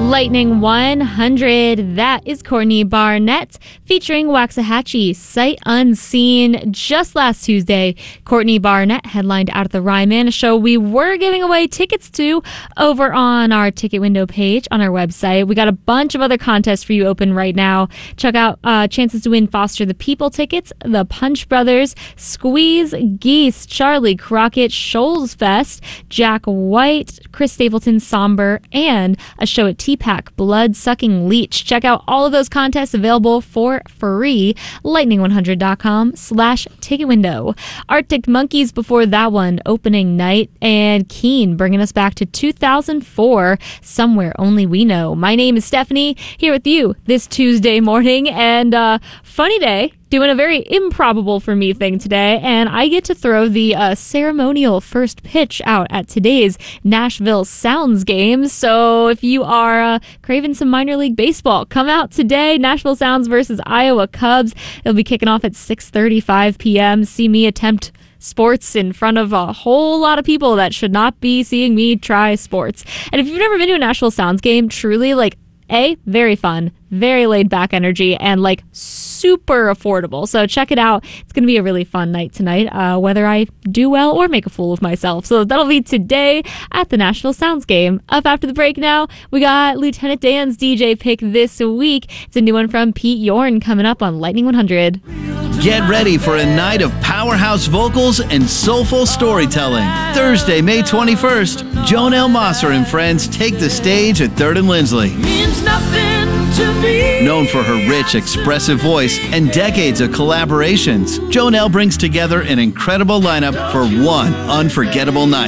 Lightning 100, that is Courtney Barnett featuring Waxahachie, Sight Unseen. Just last Tuesday, Courtney Barnett headlined Out at the Ryman, a show we were giving away tickets to over on our ticket window page on our website. We got a bunch of other contests for you open right now. Check out chances to win Foster the People tickets, the Punch Brothers, Squeeze, Geese, Charlie Crockett, Shoals Fest, Jack White, Chris Stapleton, Somber, and a show at TPAC, Blood Sucking Leech. Check out all of those contests available for free. Lightning100.com/ticket window. Arctic Monkeys before that one, opening night, and Keen bringing us back to 2004, Somewhere Only We Know. My name is Stephanie, here with you this Tuesday morning, and funny day. Doing a very improbable for me thing today, and I get to throw the ceremonial first pitch out at today's Nashville Sounds game. So if you are craving some minor league baseball, come out today. Nashville Sounds versus Iowa Cubs. It'll be kicking off at 6:35 p.m. See me attempt sports in front of a whole lot of people that should not be seeing me try sports. And if you've never been to a Nashville Sounds game, truly, very fun, very laid back energy, and super affordable. So check it out. It's going to be a really fun night tonight, whether I do well or make a fool of myself. So that'll be today at the Nashville Sounds game. Up after the break now, we got Lieutenant Dan's DJ pick this week. It's a new one from Pete Yorn coming up on Lightning 100. Get ready for a night of powerhouse vocals and soulful storytelling. Thursday, May 21st, Joan L. Mosser and friends take the stage at 3rd and Lindsley. Means nothing to me. Known for her rich, expressive voice and decades of collaborations, Joan L. brings together an incredible lineup for one unforgettable night.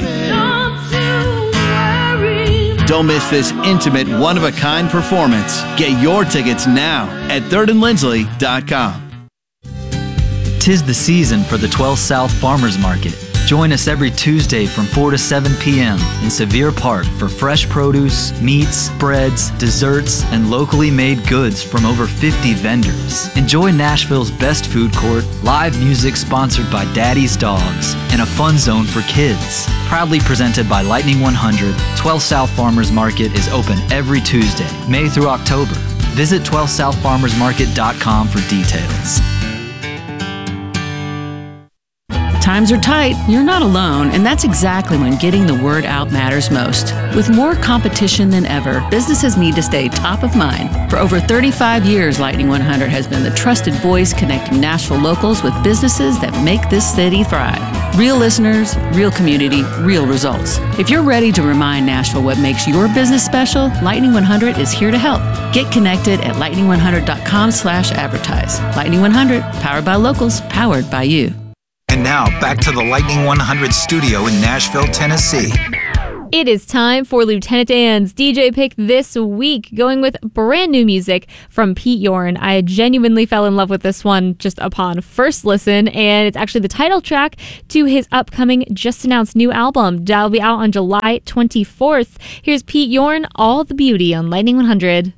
Don't miss this intimate, one-of-a-kind performance. Get your tickets now at thirdandlindsley.com. 'Tis the season for the 12 South Farmers Market. Join us every Tuesday from 4 to 7 p.m. in Sevier Park for fresh produce, meats, breads, desserts, and locally made goods from over 50 vendors. Enjoy Nashville's best food court, live music sponsored by Daddy's Dogs, and a fun zone for kids. Proudly presented by Lightning 100, 12 South Farmers Market is open every Tuesday, May through October. Visit 12southfarmersmarket.com for details. Times are tight, you're not alone, and that's exactly when getting the word out matters most. With more competition than ever, businesses need to stay top of mind. For over 35 years, Lightning 100 has been the trusted voice connecting Nashville locals with businesses that make this city thrive. Real listeners, real community, real results. If you're ready to remind Nashville what makes your business special, Lightning 100 is here to help. Get connected at lightning100.com/advertise. Lightning 100, powered by locals, powered by you. And now, back to the Lightning 100 studio in Nashville, Tennessee. It is time for Lieutenant Dan's DJ pick this week, going with brand new music from Pete Yorn. I genuinely fell in love with this one just upon first listen, and it's actually the title track to his upcoming, just announced new album. That'll be out on July 24th. Here's Pete Yorn, All the Beauty on Lightning 100.